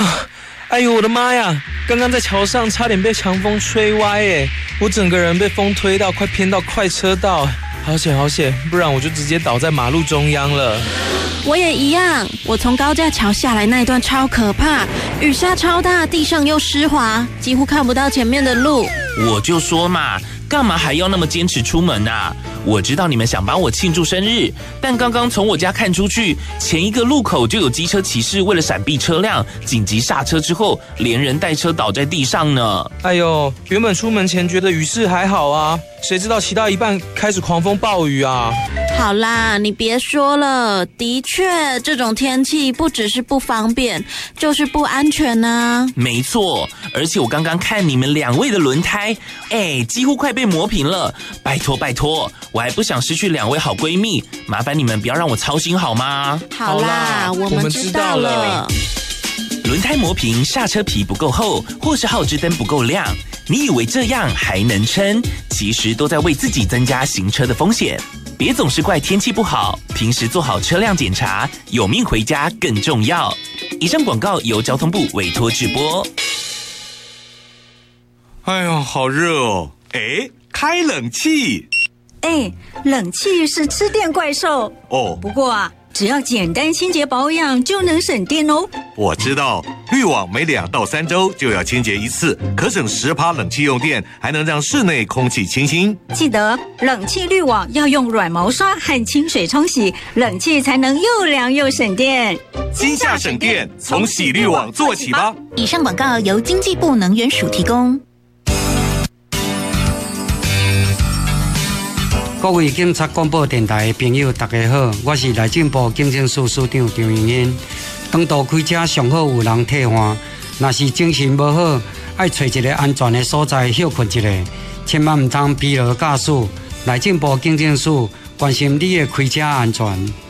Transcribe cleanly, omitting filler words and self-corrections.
哎呦我的妈呀！刚刚在桥上差点被强风吹歪耶，我整个人被风推到快偏到快车道，好险好险，不然我就直接倒在马路中央了。 我也一样，我从高架桥下来那一段超可怕，雨下超大，地上又湿滑，几乎看不到前面的路。 我就说嘛，干嘛还要那么坚持出门啊？我知道你们想帮我庆祝生日，但刚刚从我家看出去，前一个路口就有机车骑士为了闪避车辆，紧急刹车之后，连人带车倒在地上呢。 哎呦，原本出门前觉得雨势还好啊，谁知道骑到一半开始狂风暴雨啊！ 好啦，你别说了，的确，这种天气不只是不方便，就是不安全啊。 没错，而且我刚刚看你们2位的轮胎，几乎快被磨平了。拜托拜托，我还不想失去2位好闺蜜，麻烦你们不要让我操心好吗？ 好啦，我们知道了。 轮胎磨平，刹车皮不够厚，或是后置灯不够亮，你以为这样还能撑？其实都在为自己增加行车的风险。别总是怪天气不好，平时做好车辆检查，有命回家更重要。以上广告由交通部委托直播。 哎呦，好热哦！开冷气。 冷气是吃电怪兽哦。 不过啊，只要简单清洁保养就能省电哦。 我知道，滤网每2到3周就要清洁一次，可省10%冷气用电，还能让室内空气清新。 记得冷气滤网要用软毛刷和清水冲洗，冷气才能又凉又省电。 今夏省电，从洗滤网做起吧。 以上广告由经济部能源署提供。 各位警察广播电台的朋友大家好，我是内政部警政署署长张永恩。长途开车上好有人替换，若是精神无好，爱找一个安全的所在休困一下，千万唔通疲劳驾驶。内政部警政署关心你的开车安全。